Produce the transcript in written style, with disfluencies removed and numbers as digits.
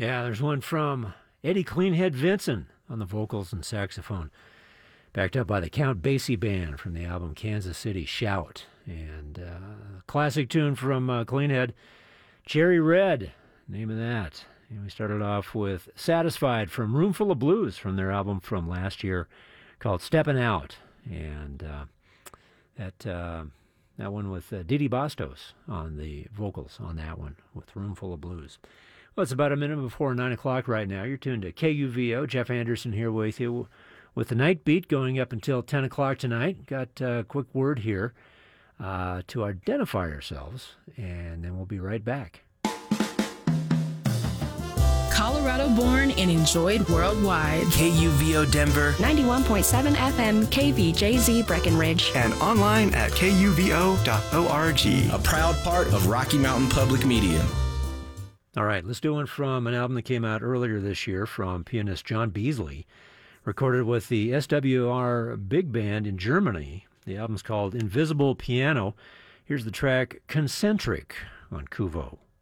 Yeah, there's one from Eddie Cleanhead Vinson on the vocals and saxophone, backed up by the Count Basie Band from the album Kansas City Shout. And classic tune from Cleanhead, Cherry Red, name of that. And we started off with Satisfied from Roomful of Blues from their album from last year called Steppin' Out. And that one with Didi Bastos on the vocals on that one with Roomful of Blues. Well, it's about a minute before 9 o'clock right now. You're tuned to KUVO. Jeff Anderson here with you with the night beat going up until 10 o'clock tonight. Got a quick word here to identify ourselves, and then we'll be right back. Colorado born and enjoyed worldwide. KUVO Denver, 91.7 FM KVJZ Breckenridge, and online at kuvo.org. A proud part of Rocky Mountain Public Media. All right, let's do one from an album that came out earlier this year from pianist John Beasley, recorded with the SWR Big Band in Germany. The album's called Invisible Piano. Here's the track Concentric on Kuvo.